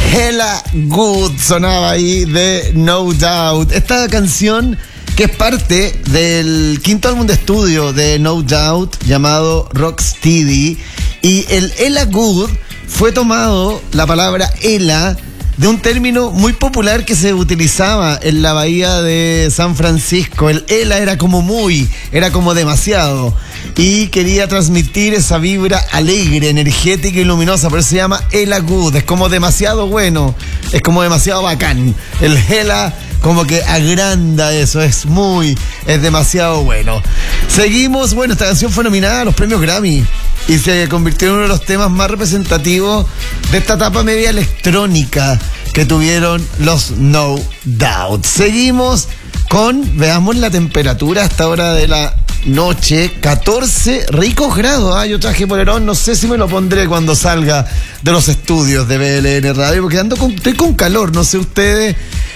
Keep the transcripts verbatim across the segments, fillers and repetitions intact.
Hella Good sonaba ahí de No Doubt. Esta canción que es parte del quinto álbum de estudio de No Doubt llamado Rocksteady. Y el Hella Good fue tomado, la palabra Hella, de un término muy popular que se utilizaba en la bahía de San Francisco. El Hella era como muy, era como demasiado. Y quería transmitir esa vibra alegre, energética y luminosa. Por eso se llama Hella Good. Es como demasiado bueno, es como demasiado bacán. El Hella como que agranda eso, es muy, es demasiado bueno. Seguimos, bueno, esta canción fue nominada a los premios Grammy y se convirtió en uno de los temas más representativos de esta etapa media electrónica que tuvieron los No Doubt. Seguimos con, veamos la temperatura a esta hora de la noche, catorce ricos grados. Ah, yo traje polerón, no sé si me lo pondré cuando salga de los estudios de B L N Radio, porque ando con, estoy con calor, no sé ustedes,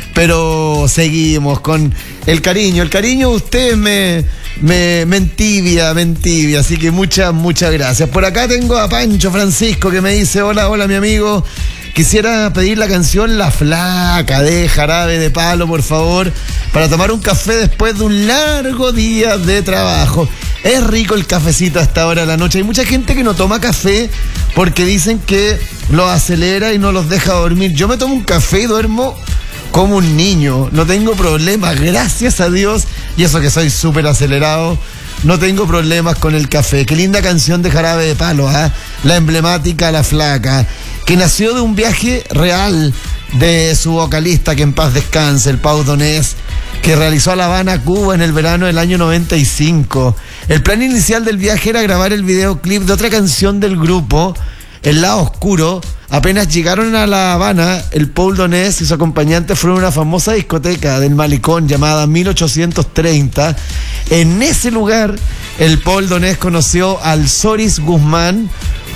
pero seguimos con el cariño. El cariño ustedes me, me, me entibia, me entibia, así que muchas, muchas gracias. Por acá tengo a Pancho Francisco que me dice, hola, hola mi amigo, quisiera pedir la canción La Flaca de Jarabe de Palo, por favor, para tomar un café después de un largo día de trabajo. Es rico el cafecito a esta hora de la noche. Hay mucha gente que no toma café porque dicen que los acelera y no los deja dormir. Yo me tomo un café y duermo como un niño, no tengo problemas, gracias a Dios, y eso que soy súper acelerado, no tengo problemas con el café. Qué linda canción de Jarabe de Palo, ¿eh? La emblemática La Flaca, que nació de un viaje real de su vocalista, que en paz descanse, el Pau Donés, que realizó a La Habana, Cuba, en el verano del año noventa y cinco. El plan inicial del viaje era grabar el videoclip de otra canción del grupo, El Lado Oscuro. Apenas llegaron a La Habana, el Paul Donés y su acompañante fueron a una famosa discoteca del Malecón llamada mil ochocientos treinta. En ese lugar, el Paul Donés conoció al Soris Guzmán,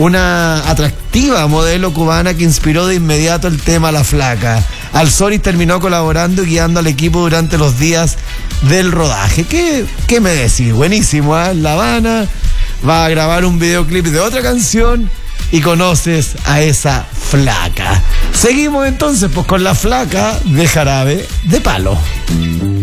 una atractiva modelo cubana que inspiró de inmediato el tema La Flaca. Al Soris terminó colaborando y guiando al equipo durante los días del rodaje. ¿Qué, qué me decís? Buenísimo, ¿eh? La Habana va a grabar un videoclip de otra canción y conoces a esa flaca. Seguimos entonces pues con La Flaca de Jarabe de Palo.